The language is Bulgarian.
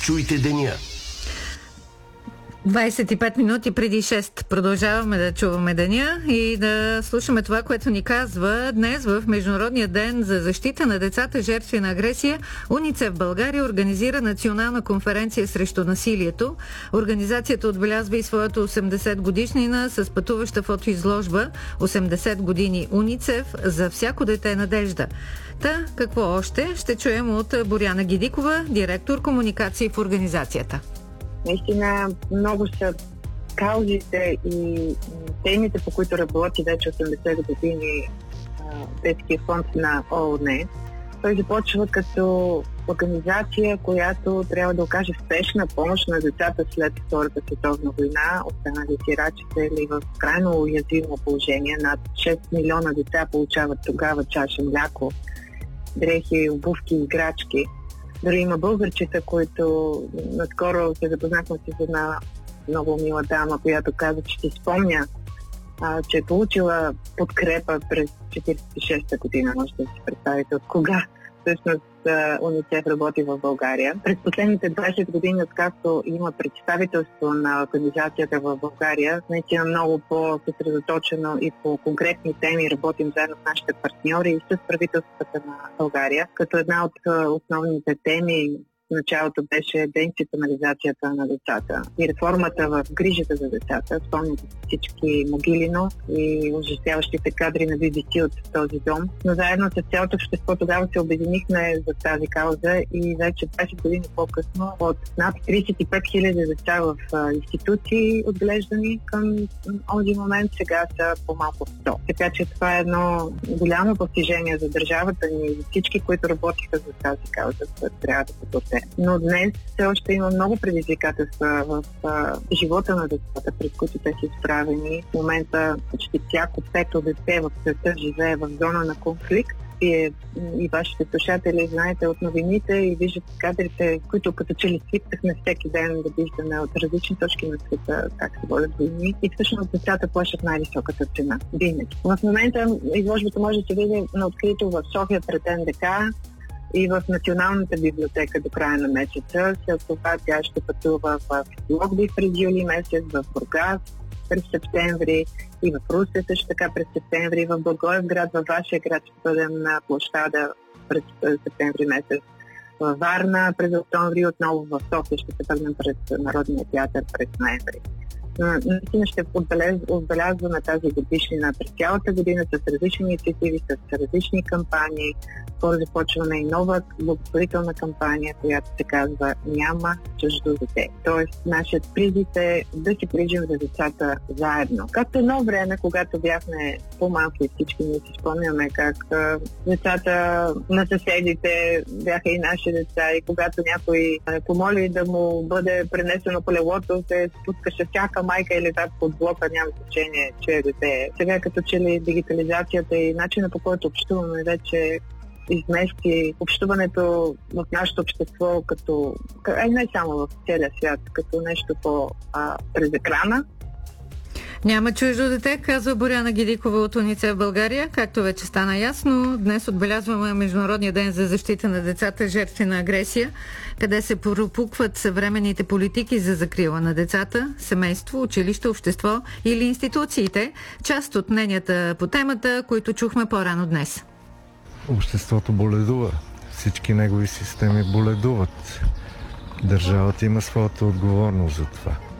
Чуйте деня. 25 минути преди 6 продължаваме да чуваме деня и да слушаме това, което ни казва днес в Международния ден за защита на децата жертви на агресия. УНИЦЕФ България организира национална конференция срещу насилието. Организацията отбелязва и своята 80 годишнина с пътуваща фотоизложба "80 години УНИЦЕФ, за всяко дете надежда". Та, какво още? Ще чуем от Боряна Гидикова, директор комуникации в организацията. Наистина много са каузите и темите, по които работи вече 80 години Детския фонд на ООН. Той започва като организация, която трябва да окаже спешна помощ на децата след Втората световна война, останали сирачите или в крайно уязвимо положение. Над 6 милиона деца получават тогава чаша мляко, дрехи, обувки, играчки. Дори има българчета, които наскоро се запознахме с една много мила дама, която каза, че си спомня, че е получила подкрепа през 1946 година. Може да си представите от кога всъщност УНИЦЕФ работи в България. През последните 20 години, откакто има представителство на организацията в България, наистина много по-съсредоточено и по конкретни теми работим заедно с нашите партньори и с правителствата на България. Като една от основните теми в началото беше деинституционализацията на децата и реформата в грижата за децата. Спомняте всички Могилино и ужасяващите кадри на BBC от този дом. Но заедно с цялото общество тогава се обединихме за тази кауза и вече 20 години по-късно от над 35 000 деца в институции отглеждани към този момент, сега са по-малко 100. Така че това е едно голямо постижение за държавата ни и за всички, които работиха за тази кауза, която трябва да се. Но днес все още има много предизвикателства в живота на децата, пред които те са изправени. В момента почти всяко пето дете в света живее в зона на конфликт. Вие и вашите слушатели знаете от новините и виждате кадрите, които като че ли свикнахме всеки ден да виждаме от различни точки на света как се водят войни. И всъщност децата плащат най-високата цена. Винаги. В момента изложбата може да се види на открито в София пред НДК и в Националната библиотека до края на месеца. След това тя ще пътува в Пловдив през юли месец, в Бургас през септември и в Русе също така през септември. В Благоевград, във вашия град ще бъдем на площада през септември месец. Във Варна през октомври, отново в София ще се върнем пред Народния театър през ноември. Наистина ще отбелязваме тази годишнина през цялата година с различни инициативи, с различни кампании. Скоро започваме и нова благотворителна кампания, която се казва "Няма чуждо дете". Тоест, нашият призив е да се грижим за децата заедно. Както едно време, когато бяхме по-малки, всички ние си спомняме как децата на съседите бяха и наши деца и когато някой помоли да му бъде пренесено колелото, се спускаше всяка майка или татко под блока, няма значение, че е дете. Сега като че ли дигитализацията и начина, по който общуваме, вече измести общуването в нашето общество като, не само в целия свят, като нещо през екрана. Няма чуждо дете, казва Боряна Гидикова от УНИЦЕФ България. Както вече стана ясно, днес отбелязваме Международния ден за защита на децата жертви на агресия, къде се пропукват съвременните политики за закрила на децата, семейство, училище, общество или институциите. Част от мненията по темата, които чухме по-рано днес. Обществото боледува. Всички негови системи боледуват. Държавата има своята отговорност за това.